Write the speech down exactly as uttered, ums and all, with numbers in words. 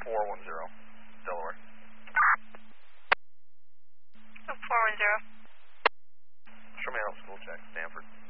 four one zero, Delaware. four one zero. Show me out school check, Stanford.